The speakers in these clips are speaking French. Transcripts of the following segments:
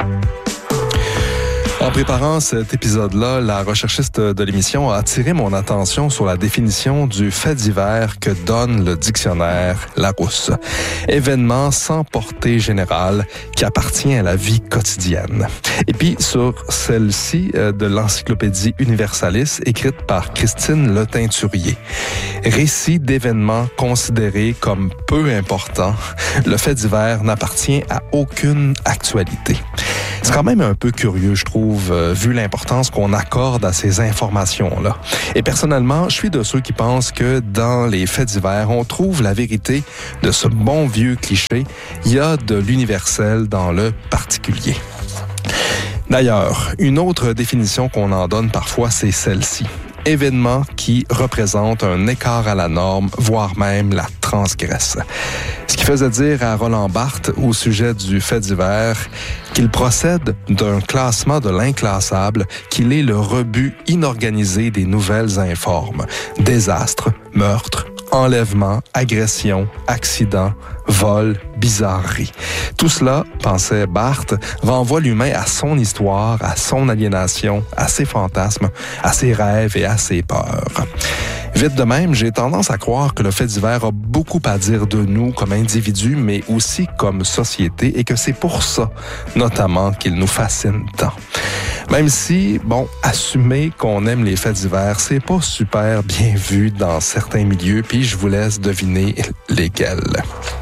En préparant cet épisode-là, la recherchiste de l'émission a attiré mon attention sur la définition du fait divers que donne le dictionnaire Larousse. Événement sans portée générale qui appartient à la vie quotidienne. Et puis sur celle-ci de l'Encyclopédie Universalis, écrite par Christine Le Teinturier. Récit d'événements considérés comme peu importants, le fait divers n'appartient à aucune actualité. C'est quand même un peu curieux, je trouve, vu l'importance qu'on accorde à ces informations-là. Et personnellement, je suis de ceux qui pensent que dans les faits divers, on trouve la vérité de ce bon vieux cliché. Il y a de l'universel dans le particulier. D'ailleurs, une autre définition qu'on en donne parfois, c'est celle-ci. Événement qui représente un écart à la norme, voire même la transgresse. Ce qui faisait dire à Roland Barthes au sujet du fait divers qu'il procède d'un classement de l'inclassable, qu'il est le rebut inorganisé des nouvelles informes. Désastres, meurtres, enlèvements, agressions, accidents, vols, bizarreries. Tout cela, pensait Barthes, renvoie l'humain à son histoire, à son aliénation, à ses fantasmes, à ses rêves et à ses peurs. Vite de même, j'ai tendance à croire que le fait divers a beaucoup à dire de nous comme individus, mais aussi comme société, et que c'est pour ça, notamment, qu'il nous fascine tant. Même si, assumer qu'on aime les faits divers, c'est pas super bien vu dans certains milieux, puis je vous laisse deviner lesquels.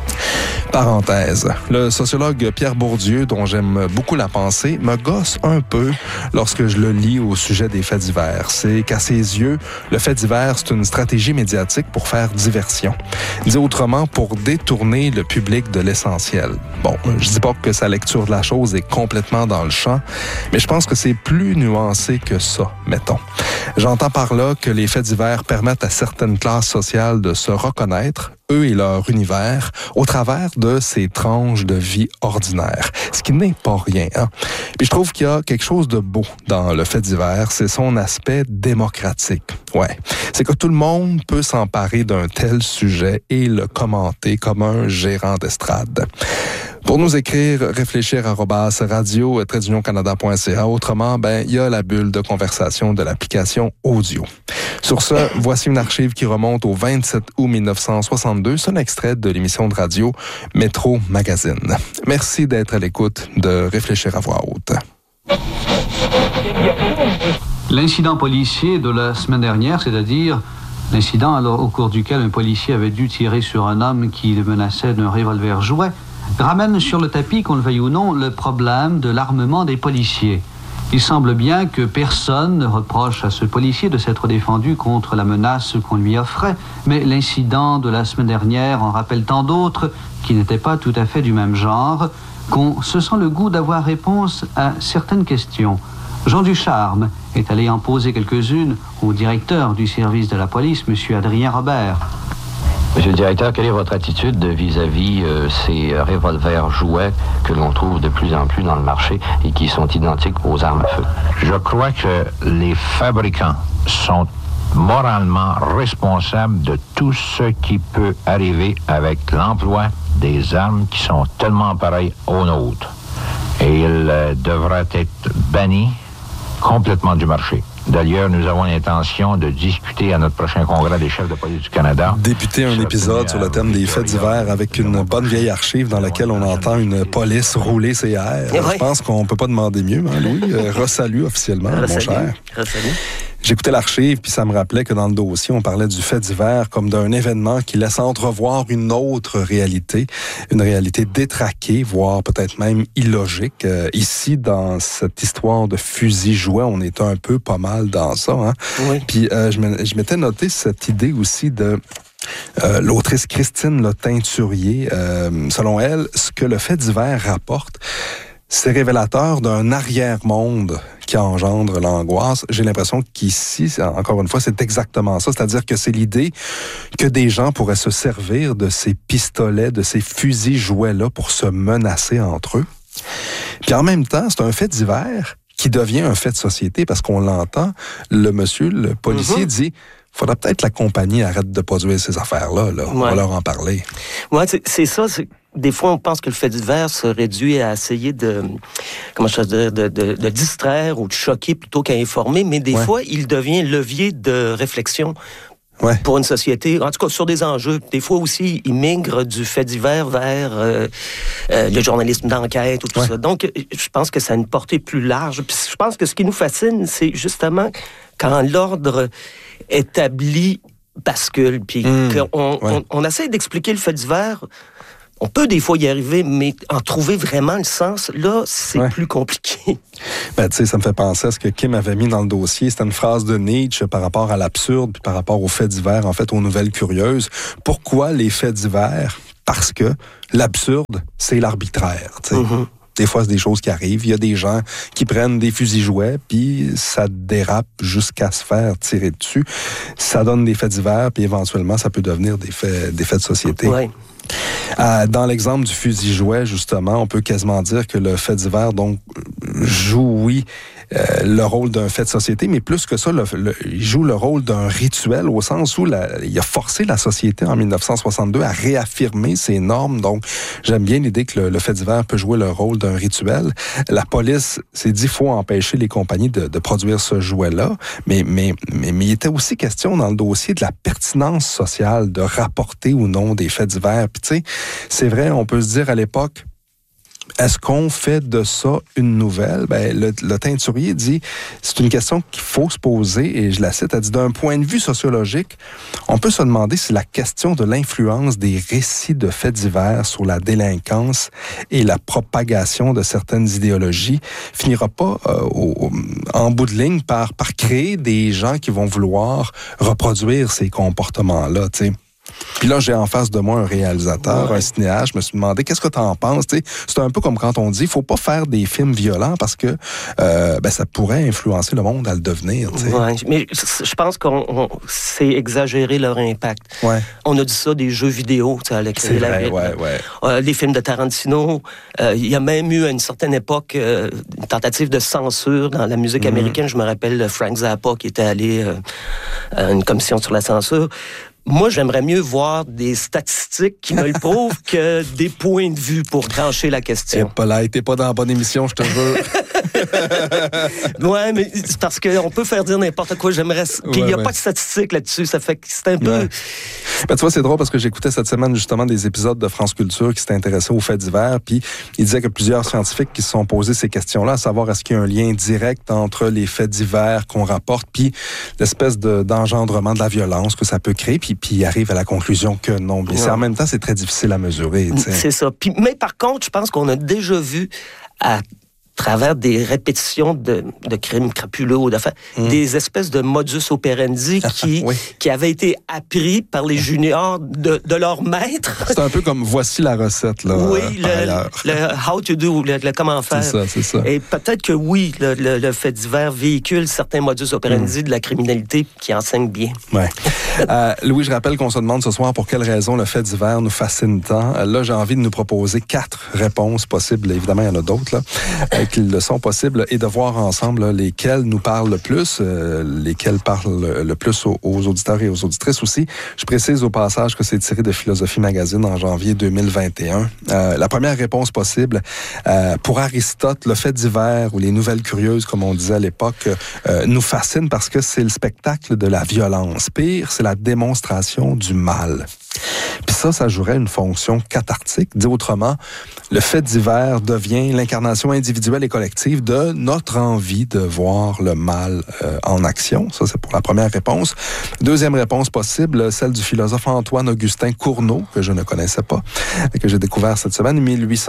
Parenthèse, le sociologue Pierre Bourdieu, dont j'aime beaucoup la pensée, me gosse un peu lorsque je le lis au sujet des faits divers. C'est qu'à ses yeux, le fait divers, c'est une stratégie médiatique pour faire diversion. Dit autrement, pour détourner le public de l'essentiel. Bon, je dis pas que sa lecture de la chose est complètement dans le champ, mais je pense que c'est plus nuancé que ça, mettons. J'entends par là que les faits divers permettent à certaines classes sociales de se reconnaître, eux et leur univers, au travers de ces tranches de vie ordinaires. Ce qui n'est pas rien, hein? Puis je trouve qu'il y a quelque chose de beau dans le fait divers, c'est son aspect démocratique. Ouais. C'est que tout le monde peut s'emparer d'un tel sujet et le commenter comme un gérant d'estrade. Pour nous écrire, réfléchir@radio-canada.ca. Autrement, il y a la bulle de conversation de l'application audio. Sur ce, voici une archive qui remonte au 27 août 1962. C'est un extrait de l'émission de radio Métro Magazine. Merci d'être à l'écoute de Réfléchir à voix haute. L'incident policier de la semaine dernière, c'est-à-dire l'incident au cours duquel un policier avait dû tirer sur un homme qui le menaçait d'un revolver jouet, ramène sur le tapis, qu'on le veuille ou non, le problème de l'armement des policiers. Il semble bien que personne ne reproche à ce policier de s'être défendu contre la menace qu'on lui offrait, mais l'incident de la semaine dernière en rappelle tant d'autres qui n'étaient pas tout à fait du même genre, qu'on se sent le goût d'avoir réponse à certaines questions. Jean Ducharme est allé en poser quelques-unes au directeur du service de la police, M. Adrien Robert. Monsieur le directeur, quelle est votre attitude vis-à-vis ces revolvers jouets que l'on trouve de plus en plus dans le marché et qui sont identiques aux armes à feu? Je crois que les fabricants sont moralement responsables de tout ce qui peut arriver avec l'emploi des armes qui sont tellement pareilles aux nôtres. Et ils devraient être bannis complètement du marché. D'ailleurs, nous avons l'intention de discuter à notre prochain congrès des chefs de police du Canada. Débuter un épisode sur le thème des faits divers avec une bonne vieille archive dans laquelle on entend une police rouler ses airs. Ouais. Je pense qu'on peut pas demander mieux, hein, Louis? Resalut officiellement, mon cher. Resalut. J'écoutais l'archive, puis ça me rappelait que dans le dossier, on parlait du fait divers comme d'un événement qui laisse entrevoir une autre réalité, une réalité détraquée, voire peut-être même illogique. Ici, dans cette histoire de fusil-jouet, on est un peu pas mal dans ça. Hein? Oui. Puis je m'étais noté cette idée aussi de... l'autrice Christine Le Teinturier, selon elle, ce que le fait divers rapporte, c'est révélateur d'un arrière-monde qui engendre l'angoisse. J'ai l'impression qu'ici, encore une fois, c'est exactement ça. C'est-à-dire que c'est l'idée que des gens pourraient se servir de ces pistolets, de ces fusils jouets-là pour se menacer entre eux. Puis en même temps, c'est un fait divers qui devient un fait de société parce qu'on l'entend. Le policier dit... faudrait peut-être que la compagnie arrête de produire ces affaires-là. Là. On va leur en parler. Ouais, c'est ça. des fois, on pense que le fait divers se réduit à essayer de distraire ou de choquer plutôt qu'à informer, mais des fois, il devient levier de réflexion pour une société, en tout cas sur des enjeux. Des fois aussi, il migre du fait divers vers le journalisme d'enquête ou tout ça. Donc, je pense que ça a une portée plus large. Puis je pense que ce qui nous fascine, c'est justement quand l'ordre établi bascule, puis on essaie d'expliquer le fait divers. On peut des fois y arriver, mais en trouver vraiment le sens, là, c'est plus compliqué. Ben, tu sais, ça me fait penser à ce que Kim avait mis dans le dossier. C'était une phrase de Nietzsche par rapport à l'absurde, puis par rapport aux faits divers, en fait, aux nouvelles curieuses. Pourquoi les faits divers? Parce que l'absurde, c'est l'arbitraire, tu sais. Des fois, c'est des choses qui arrivent. Il y a des gens qui prennent des fusils-jouets, puis ça dérape jusqu'à se faire tirer dessus. Ça donne des faits divers, puis éventuellement, ça peut devenir des faits de société. Ouais. Dans l'exemple du fusil-jouet, justement, on peut quasiment dire que le fait divers, donc, joue, le rôle d'un fait de société, mais plus que ça, il joue le rôle d'un rituel au sens où il a forcé la société en 1962 à réaffirmer ses normes. Donc, j'aime bien l'idée que le fait divers peut jouer le rôle d'un rituel. La police s'est dit qu'il faut empêcher les compagnies de produire ce jouet-là, mais il était aussi question dans le dossier de la pertinence sociale de rapporter ou non des faits divers. Puis tu sais, c'est vrai, on peut se dire à l'époque, est-ce qu'on fait de ça une nouvelle? Ben, le teinturier dit, c'est une question qu'il faut se poser, et je la cite, elle dit, d'un point de vue sociologique, on peut se demander si la question de l'influence des récits de faits divers sur la délinquance et la propagation de certaines idéologies finira pas, en bout de ligne, par créer des gens qui vont vouloir reproduire ces comportements-là, tu sais. Puis là, j'ai en face de moi un réalisateur, un cinéaste. Je me suis demandé, qu'est-ce que tu en penses? T'sais, c'est un peu comme quand on dit, il faut pas faire des films violents parce que ça pourrait influencer le monde à le devenir. Ouais, mais je pense qu'on c'est exagérer leur impact. Ouais. On a dit ça des jeux vidéo. C'est vrai, les films de Tarantino. Il y a même eu à une certaine époque une tentative de censure dans la musique américaine. Je me rappelle Frank Zappa qui était allé à une commission sur la censure. Moi, j'aimerais mieux voir des statistiques qui me le prouvent que des points de vue pour trancher la question. T'es pas dans la bonne émission, je te jure. Ouais, mais c'est parce qu'on peut faire dire n'importe quoi. J'aimerais. Puis il n'y a pas de statistiques là-dessus. Ça fait que c'est un peu. Ben, tu vois, c'est drôle parce que j'écoutais cette semaine justement des épisodes de France Culture qui s'étaient intéressés aux faits divers. Puis ils disaient que plusieurs scientifiques qui se sont posés ces questions-là, à savoir est-ce qu'il y a un lien direct entre les faits divers qu'on rapporte, puis l'espèce d'engendrement de la violence que ça peut créer. Puis ils arrivent à la conclusion que non. Mais en même temps, c'est très difficile à mesurer. T'sais. C'est ça. Puis, mais par contre, je pense qu'on a déjà vu à travers des répétitions de crimes crapuleux ou d'affaires, des espèces de modus operandi qui avaient été appris par les juniors de leur maître. C'est un peu comme voici la recette, là. Oui, le how to do, le comment faire. C'est ça. Et peut-être que le fait divers véhicule certains modus operandi de la criminalité qui enseignent bien. Ouais. Louis, je rappelle qu'on se demande ce soir pour quelle raison le fait divers nous fascine tant. Là, j'ai envie de nous proposer 4 réponses possibles. Évidemment, il y en a d'autres, là. Qu'ils le sont possibles, et de voir ensemble là, lesquels nous parlent le plus, lesquels parlent le plus aux auditeurs et aux auditrices aussi. Je précise au passage que c'est tiré de Philosophie Magazine en janvier 2021. La première réponse possible, pour Aristote, le fait divers ou les nouvelles curieuses, comme on disait à l'époque, nous fascine parce que c'est le spectacle de la violence. Pire, c'est la démonstration du mal. Puis ça jouerait une fonction cathartique. Dit autrement, le fait divers devient l'incarnation individuelle et collective de notre envie de voir le mal en action. Ça, c'est pour la première réponse. Deuxième réponse possible, celle du philosophe Antoine-Augustin Cournot, que je ne connaissais pas, que j'ai découvert cette semaine,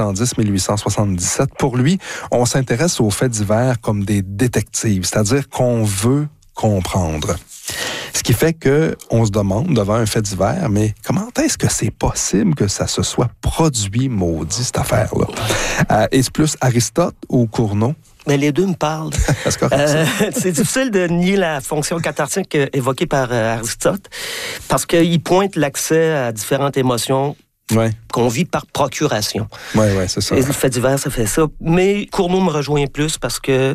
1810-1877. Pour lui, on s'intéresse aux faits divers comme des détectives, c'est-à-dire qu'on veut comprendre. Ce qui fait qu'on se demande devant un fait divers, mais comment est-ce que c'est possible que ça se soit produit, maudit, cette affaire-là? Est-ce plus Aristote ou Cournot? Mais les deux me parlent. C'est difficile de nier la fonction cathartique évoquée par Aristote, parce qu'il pointe l'accès à différentes émotions qu'on vit par procuration. Oui, c'est ça. Et le fait divers, ça fait ça. Mais Cournot me rejoint plus parce que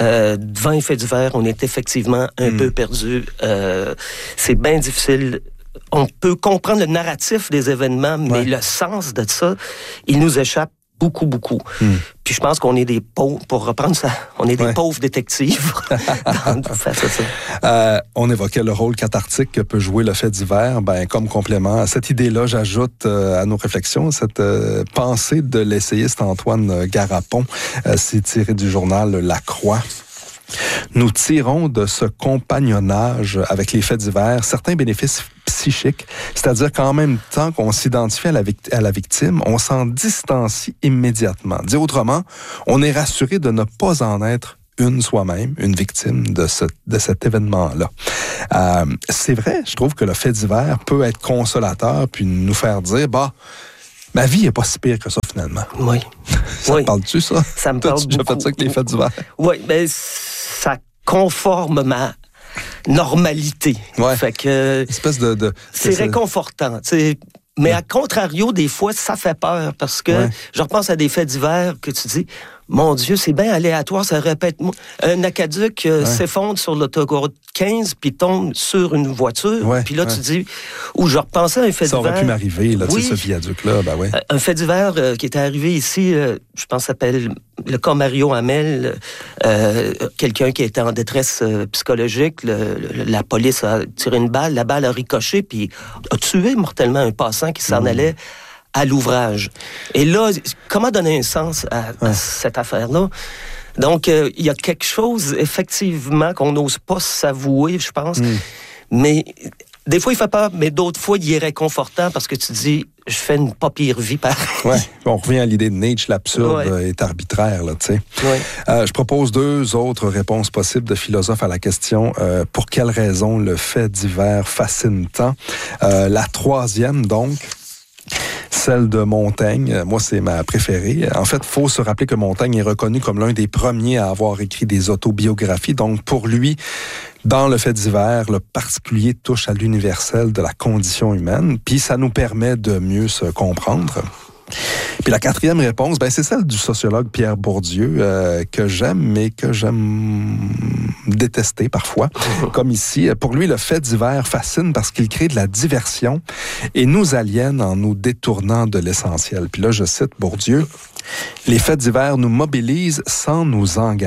devant les faits divers, on est effectivement un peu perdu. C'est bien difficile on peut comprendre le narratif des événements, mais le sens de ça, il nous échappe beaucoup, beaucoup. Puis je pense qu'on est des pauvres, pour reprendre ça, on est des pauvres détectives. Face à ça. On évoquait le rôle cathartique que peut jouer le fait divers. Ben, comme complément à cette idée-là, j'ajoute à nos réflexions cette pensée de l'essayiste Antoine Garapon. C'est tiré du journal La Croix. Nous tirons de ce compagnonnage avec les faits divers certains bénéfices psychiques, c'est-à-dire qu'en même temps qu'on s'identifie à la victime, on s'en distancie immédiatement. Dit autrement, on est rassuré de ne pas en être une soi-même, une victime de cet événement-là. C'est vrai, je trouve que le fait divers peut être consolateur puis nous faire dire, ma vie n'est pas si pire que ça, finalement. Oui. Ça te parle-tu, ça? Ça me parle beaucoup. Tu as déjà fait ça avec les faits divers? Oui, mais ça conforme ma normalité. Ouais. Fait que... Espèce c'est réconfortant, tu sais. Mais à contrario, des fois, ça fait peur parce que je repense à des faits divers que tu dis, mon Dieu, c'est bien aléatoire, ça répète. Un aquaduc s'effondre sur l'autoroute 15 puis tombe sur une voiture. Puis là, tu dis, ou je repensais à un fait divers. Ça aurait pu m'arriver, là, tu sais, ce viaduc-là, Un fait divers qui est arrivé ici, je pense, s'appelle le cas Mario Hamel, quelqu'un qui était en détresse psychologique. La police a tiré une balle, la balle a ricoché, puis a tué mortellement un passant qui s'en allait à l'ouvrage. Et là, comment donner un sens à cette affaire-là? Donc, il y a quelque chose, effectivement, qu'on n'ose pas s'avouer, je pense. Mais des fois, il fait peur, mais d'autres fois, il est réconfortant parce que tu dis, je fais une pas pire vie pareil. Oui, on revient à l'idée de Nietzsche, l'absurde est arbitraire, là, tu sais. Je propose 2 autres réponses possibles de philosophes à la question pour quelles raisons le fait divers fascine tant. La 3e, donc, celle de Montaigne. Moi, c'est ma préférée. En fait, il faut se rappeler que Montaigne est reconnu comme l'un des premiers à avoir écrit des autobiographies. Donc, pour lui, dans le fait divers, le particulier touche à l'universel de la condition humaine, puis ça nous permet de mieux se comprendre. Puis la 4e réponse, c'est celle du sociologue Pierre Bourdieu, que j'aime, mais que j'aime détester parfois. Comme ici, pour lui, le fait divers fascine parce qu'il crée de la diversion et nous aliène en nous détournant de l'essentiel. Puis là, je cite Bourdieu, « Les faits divers nous mobilisent sans nous engager. »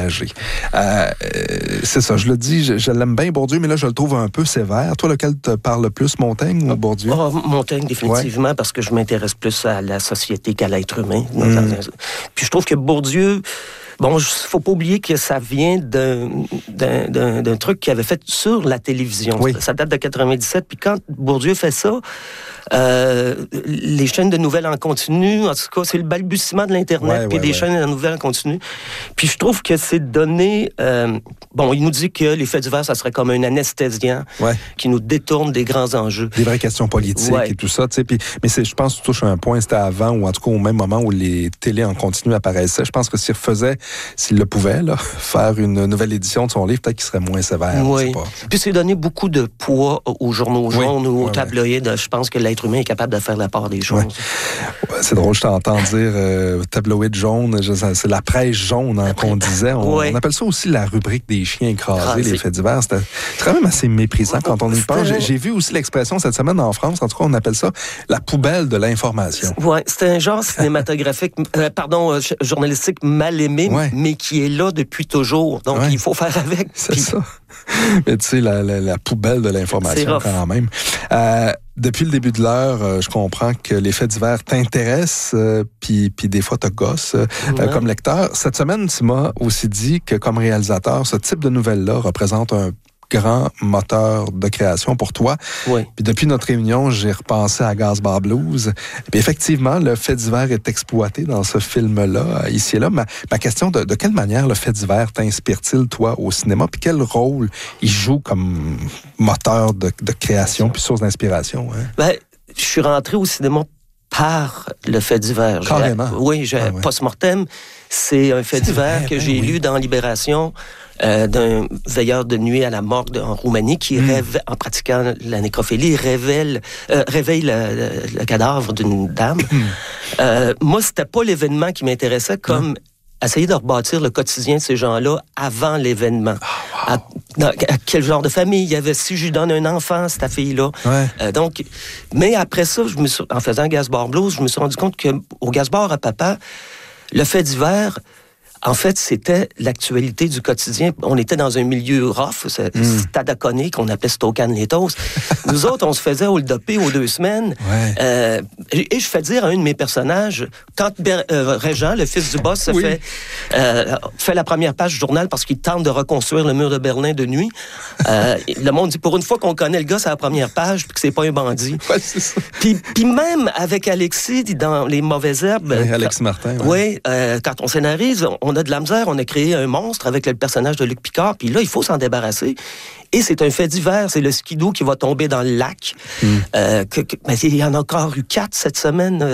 C'est ça, je le dis, je l'aime bien Bourdieu, mais là, je le trouve un peu sévère. Toi, lequel te parle le plus, Montaigne ou Bourdieu? Montaigne, définitivement, parce que je m'intéresse plus à la société qu'à l'être humain. Puis je trouve que Bourdieu, faut pas oublier que ça vient d'un truc qu'il avait fait sur la télévision. Ça date de 97. Puis quand Bourdieu fait ça, les chaînes de nouvelles en continu, en tout cas, c'est le balbutiement de l'Internet, puis des chaînes de nouvelles en continu. Puis je trouve que c'est donné... il nous dit que les faits divers, ça serait comme un anesthésiant qui nous détourne des grands enjeux. Des vraies questions politiques et tout ça, tu sais. Mais je pense que tu touches un point, c'était avant, ou en tout cas au même moment où les télés en continu apparaissaient. Je pense que s'il le pouvait, là, faire une nouvelle édition de son livre, peut-être qu'il serait moins sévère. Oui. Puis c'est donné beaucoup de poids aux journaux jaunes ou aux tabloïds. Je pense que l'être humain est capable de faire la part des choses. C'est drôle, je t'entends dire tabloïd jaune, c'est la presse jaune qu'on disait. On appelle ça aussi la rubrique des chiens écrasés, les faits divers. C'est quand même assez méprisant quand on y pense. J'ai vu aussi l'expression cette semaine en France, en tout cas on appelle ça la poubelle de l'information. Oui, c'est un genre cinématographique, journalistique mal aimé, mais qui est là depuis toujours. Donc il faut faire avec. C'est ça. Mais tu sais, la poubelle de l'information quand même. Depuis le début de l'heure, je comprends que les faits divers t'intéressent, puis des fois te gossent comme lecteur. Cette semaine, tu m'as aussi dit que comme réalisateur, ce type de nouvelle-là représente un grand moteur de création pour toi. Puis depuis notre réunion, j'ai repensé à Gaspard Blues. Puis effectivement, le fait divers est exploité dans ce film-là, ici et là. Ma question, de quelle manière le fait divers t'inspire-t-il, toi, au cinéma? Puis quel rôle il joue comme moteur de création puis source d'inspiration? Je suis rentré au cinéma par le fait divers. Carrément? Post-mortem, c'est un fait divers que j'ai lu dans Libération, d'un veilleur de nuit à la morgue en Roumanie qui rêve, en pratiquant la nécrophilie, réveille le cadavre d'une dame. Moi, c'était pas l'événement qui m'intéressait comme essayer de rebâtir le quotidien de ces gens-là avant l'événement. quel genre de famille il y avait, si je lui donne un enfant, cette fille-là. Ouais. Donc, mais après ça, en faisant Gasbar Blues, je me suis rendu compte qu'au Gasbar à papa, le fait divers, en fait, c'était l'actualité du quotidien. On était dans un milieu rough, Stadaconé, qu'on appelait Stokan-les-Tos. Nous autres, on se faisait hold-upper aux 2 semaines. Ouais. Et je fais dire à un de mes personnages, quand Régent, le fils du boss, fait la première page du journal parce qu'il tente de reconstruire le mur de Berlin de nuit, le monde dit, pour une fois qu'on connaît le gars, c'est la première page, puis que c'est pas un bandit. Ouais, c'est ça. Puis même avec Alexis, dans Les Mauvaises Herbes... Alexis Martin. Oui, quand on scénarise, on a de la misère, on a créé un monstre avec le personnage de Luc Picard, puis là, il faut s'en débarrasser. Et c'est un fait divers, c'est le skidoo qui va tomber dans le lac. Mais il y en a encore eu 4 cette semaine,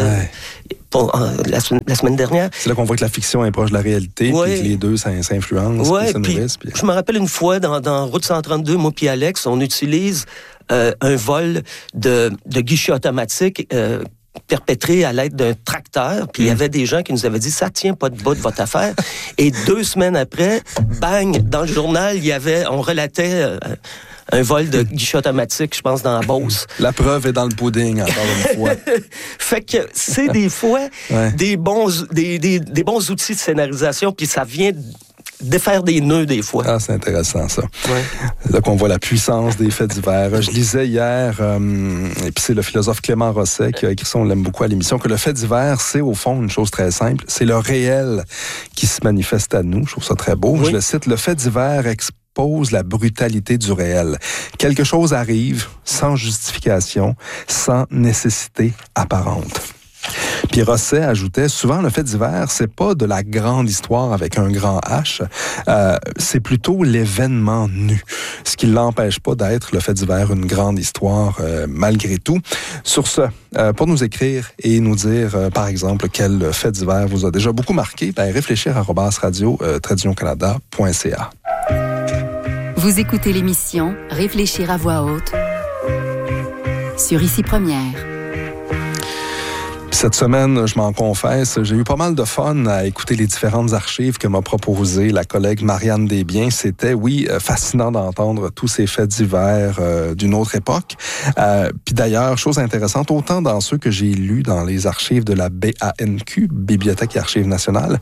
la semaine dernière. C'est là qu'on voit que la fiction est proche de la réalité, puis que les deux s'influencent, puis se nourrissent. Puis... Je me rappelle une fois, dans Route 132, moi puis Alex, on utilise un vol de guichet automatique perpétré à l'aide d'un tracteur, puis il y avait des gens qui nous avaient dit « ça tient pas de bout de votre affaire ». Et 2 semaines après, bang, dans le journal, on relatait un vol de guichet automatique, je pense, dans la Beauce. La preuve est dans le pudding, encore une fois. Fait que c'est des fois des bons outils de scénarisation, puis ça vient défaire des nœuds des fois. Ah, c'est intéressant, ça. Ouais. Là qu'on voit la puissance des faits divers. Je lisais hier, et puis c'est le philosophe Clément Rosset qui a écrit ça, on l'aime beaucoup à l'émission, que le fait divers, c'est au fond une chose très simple. C'est le réel qui se manifeste à nous. Je trouve ça très beau. Oui. Je le cite, le fait divers expose la brutalité du réel. Quelque chose arrive sans justification, sans nécessité apparente. Puis Rosset ajoutait, souvent le fait divers, c'est pas de la grande histoire avec un grand H, c'est plutôt l'événement nu, ce qui l'empêche pas d'être le fait divers une grande histoire malgré tout. Sur ce, pour nous écrire et nous dire, par exemple, quel fait divers vous a déjà beaucoup marqué, réfléchir@radio-canada.ca. Vous écoutez l'émission Réfléchir à voix haute sur Ici Première. Cette semaine, je m'en confesse, j'ai eu pas mal de fun à écouter les différentes archives que m'a proposées la collègue Marianne Desbiens. C'était, fascinant d'entendre tous ces faits divers d'une autre époque. Puis d'ailleurs, chose intéressante, autant dans ceux que j'ai lus dans les archives de la BANQ, Bibliothèque et Archives nationales,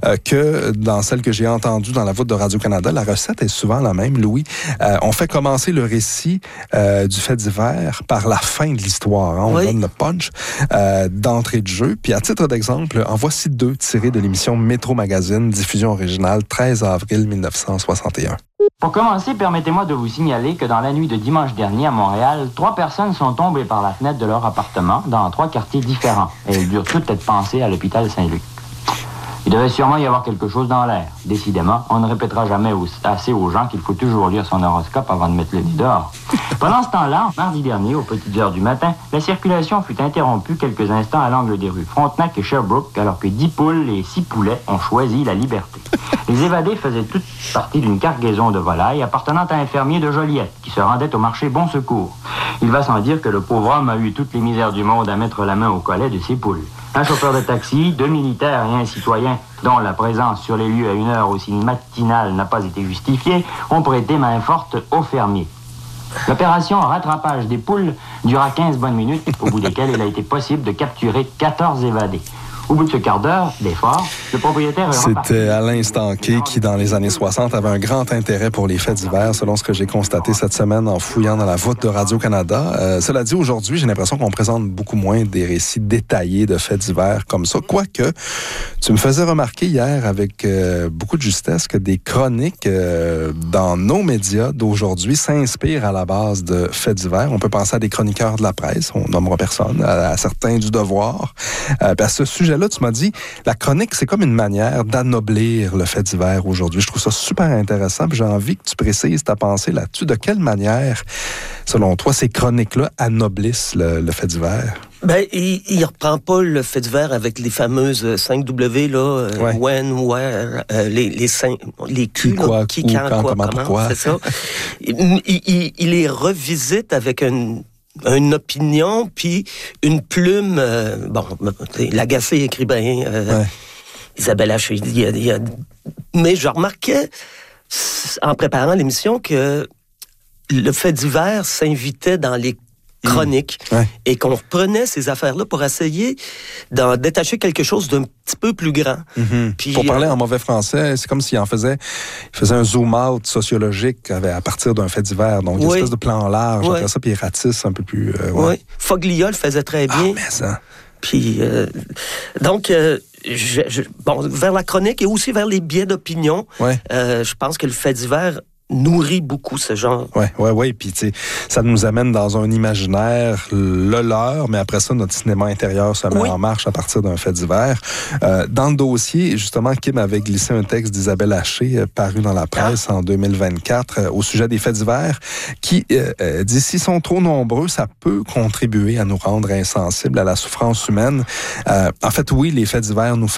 que dans celles que j'ai entendues dans la voûte de Radio-Canada, la recette est souvent la même, Louis. On fait commencer le récit du fait divers par la fin de l'histoire. Hein? On donne le punch d'entrée de jeu. Puis à titre d'exemple, en voici 2 tirés de l'émission Métro Magazine, diffusion originale 13 avril 1961. Pour commencer, permettez-moi de vous signaler que dans la nuit de dimanche dernier à Montréal, 3 personnes sont tombées par la fenêtre de leur appartement dans 3 quartiers différents. Et elles durent toutes être pensées à l'hôpital Saint-Luc. Il devait sûrement y avoir quelque chose dans l'air. Décidément, on ne répétera jamais assez aux gens qu'il faut toujours lire son horoscope avant de mettre le nez dehors. Pendant ce temps-là, mardi dernier, aux petites heures du matin, la circulation fut interrompue quelques instants à l'angle des rues Frontenac et Sherbrooke, alors que 10 poules et 6 poulets ont choisi la liberté. Les évadés faisaient toutes partie d'une cargaison de volailles appartenant à un fermier de Joliette, qui se rendait au marché Bon Secours. Il va sans dire que le pauvre homme a eu toutes les misères du monde à mettre la main au collet de ses poules. Un chauffeur de taxi, 2 militaires et un citoyen dont la présence sur les lieux à une heure aussi matinale n'a pas été justifiée, ont prêté main forte au fermier. L'opération rattrapage des poules dura 15 bonnes minutes, au bout desquelles il a été possible de capturer 14 évadés. Au bout de ce quart d'heure d'effort, le propriétaire... C'était Alain Stanquet qui, dans les années 60, avait un grand intérêt pour les faits divers, selon ce que j'ai constaté cette semaine en fouillant dans la voûte de Radio-Canada. Cela dit, aujourd'hui, j'ai l'impression qu'on présente beaucoup moins des récits détaillés de faits divers comme ça. Quoique, tu me faisais remarquer hier avec beaucoup de justesse que des chroniques dans nos médias d'aujourd'hui s'inspirent à la base de faits divers. On peut penser à des chroniqueurs de la presse, on nommera personne, à certains du Devoir. À ce sujet-là, tu m'as dit, la chronique, c'est comme une manière d'anoblir le fait divers aujourd'hui. Je trouve ça super intéressant, puis j'ai envie que tu précises ta pensée là-dessus. De quelle manière, selon toi, ces chroniques-là anoblissent le fait divers? Ben, il reprend pas le fait divers avec les fameuses 5 W, là, when, where, les 5, les Q, quoi, qui, où, quand, quoi, comment, pourquoi. c'est ça. Il les revisite avec une opinion, puis une plume, Lagacé écrit bien, Isabelle Haché, mais je remarquais en préparant l'émission, que le fait divers s'invitait dans les chroniques et qu'on reprenait ces affaires-là pour essayer d'en détacher quelque chose d'un petit peu plus grand. Puis, pour parler en mauvais français, c'est comme s'il faisait un zoom-out sociologique à partir d'un fait divers. Donc, une espèce de plan large, après ça, puis il ratisse un peu plus... Oui, Foglia le faisait très bien. Ah, mais ça... Puis, donc... vers la chronique et aussi vers les biais d'opinion, je pense que le fait divers nourrit beaucoup ce genre. Oui. Puis, tu sais, ça nous amène dans un imaginaire, le leur, mais après ça, notre cinéma intérieur se met en marche à partir d'un fait divers. Dans le dossier, justement, Kim avait glissé un texte d'Isabelle Haché, paru dans la presse en 2024, au sujet des faits divers, qui dit, s'ils sont trop nombreux, ça peut contribuer à nous rendre insensibles à la souffrance humaine. En fait, oui, les faits divers nous